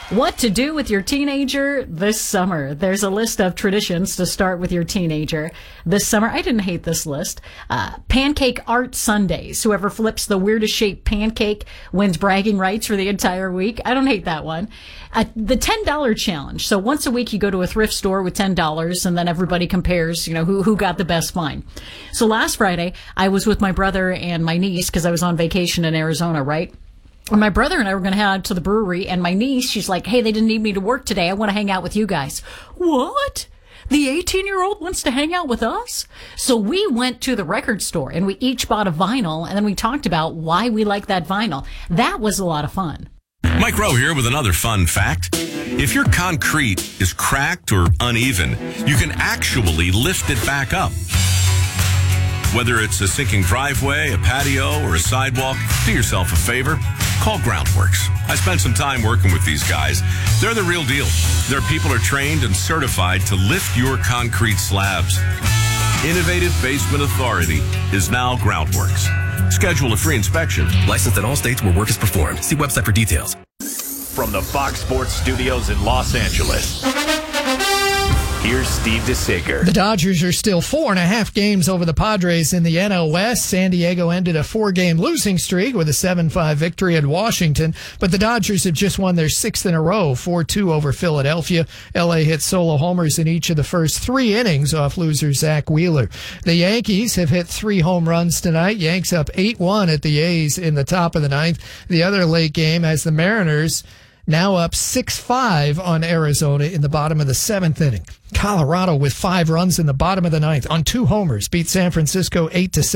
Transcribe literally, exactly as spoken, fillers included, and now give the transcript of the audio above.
What to do with your teenager this summer. There's a list of traditions to start with your teenager this summer. I didn't hate this list. Uh, pancake art Sundays. Whoever flips the weirdest shaped pancake wins bragging rights for the entire week. I don't hate that one. Uh, the ten dollars challenge. So once a week you go to a thrift store with ten dollars and then everybody compares, you know, who, who got the best find. So last Friday I was with my brother and my niece because I was on vacation in Arizona, right? And my brother and I were going to head out to the brewery, and my niece, she's like, hey, they didn't need me to work today. I want to hang out with you guys. What? The eighteen-year-old wants to hang out with us? So we went to the record store, and we each bought a vinyl, and then we talked about why we like that vinyl. That was a lot of fun. Mike Rowe here with another fun fact. If your concrete is cracked or uneven, you can actually lift it back up. Whether it's a sinking driveway, a patio, or a sidewalk, do yourself a favor. Call Groundworks. I spent some time working with these guys. They're the real deal. Their people are trained and certified to lift your concrete slabs. Innovative Basement Authority is now Groundworks. Schedule a free inspection. Licensed in all states where work is performed. See website for details. From the Fox Sports Studios in Los Angeles, here's Steve DeSager. The Dodgers are still four and a half games over the Padres in the N L West. San Diego ended a four-game losing streak with a seven five victory at Washington, but the Dodgers have just won their sixth in a row, four two over Philadelphia. L A hit solo homers in each of the first three innings off loser Zach Wheeler. The Yankees have hit three home runs tonight. Yanks up eight one at the A's in the top of the ninth. The other late game has the Mariners now up six five on Arizona in the bottom of the seventh inning. Colorado with five runs in the bottom of the ninth on two homers beat San Francisco eight to six.